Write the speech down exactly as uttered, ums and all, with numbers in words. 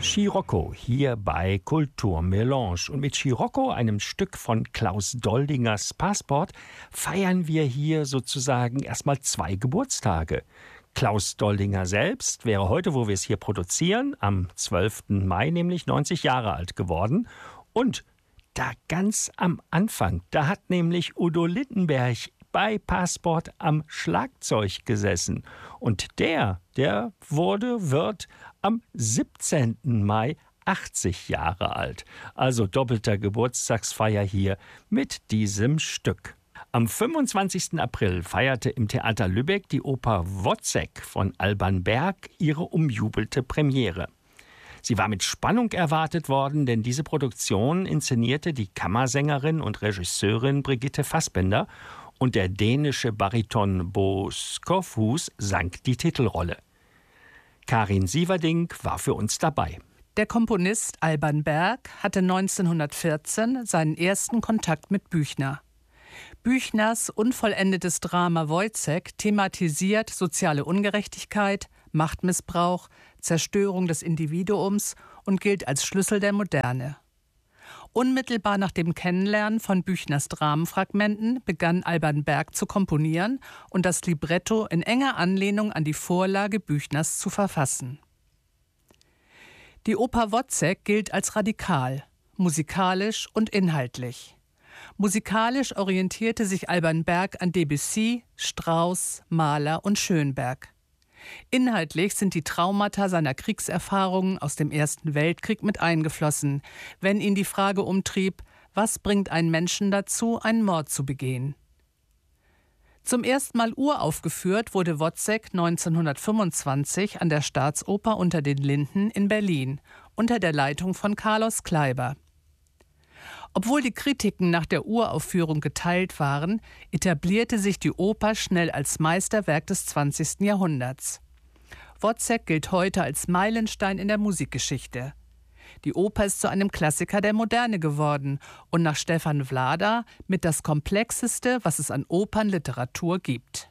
Scirocco hier bei Kulturmelange. Und mit Scirocco, einem Stück von Klaus Doldingers Passport, feiern wir hier sozusagen erstmal zwei Geburtstage. Klaus Doldinger selbst wäre heute, wo wir es hier produzieren, am zwölften Mai nämlich neunzig Jahre alt geworden. Und da ganz am Anfang, da hat nämlich Udo Lindenberg bei Passport am Schlagzeug gesessen. Und der, der wurde, wird am siebzehnten Mai achtzig Jahre alt. Also doppelter Geburtstagsfeier hier mit diesem Stück. Am fünfundzwanzigsten April feierte im Theater Lübeck die Oper Wozzeck von Alban Berg ihre umjubelte Premiere. Sie war mit Spannung erwartet worden, denn diese Produktion inszenierte die Kammersängerin und Regisseurin Brigitte Fassbender und der dänische Bariton Bo Skovhus sang die Titelrolle. Karin Sieverding war für uns dabei. Der Komponist Alban Berg hatte neunzehnhundertvierzehn seinen ersten Kontakt mit Büchner. Büchners unvollendetes Drama Wozzeck thematisiert soziale Ungerechtigkeit, Machtmissbrauch, Zerstörung des Individuums und gilt als Schlüssel der Moderne. Unmittelbar nach dem Kennenlernen von Büchners Dramenfragmenten begann Alban Berg zu komponieren und das Libretto in enger Anlehnung an die Vorlage Büchners zu verfassen. Die Oper Wozzeck gilt als radikal, musikalisch und inhaltlich. Musikalisch orientierte sich Alban Berg an Debussy, Strauss, Mahler und Schönberg. Inhaltlich sind die Traumata seiner Kriegserfahrungen aus dem Ersten Weltkrieg mit eingeflossen, wenn ihn die Frage umtrieb, was bringt einen Menschen dazu, einen Mord zu begehen? Zum ersten Mal uraufgeführt wurde Wozzeck neunzehnhundertfünfundzwanzig an der Staatsoper unter den Linden in Berlin unter der Leitung von Carlos Kleiber. Obwohl die Kritiken nach der Uraufführung geteilt waren, etablierte sich die Oper schnell als Meisterwerk des zwanzigsten Jahrhunderts. Wozzeck gilt heute als Meilenstein in der Musikgeschichte. Die Oper ist zu einem Klassiker der Moderne geworden und nach Stefan Vlada mit das Komplexeste, was es an Opernliteratur gibt.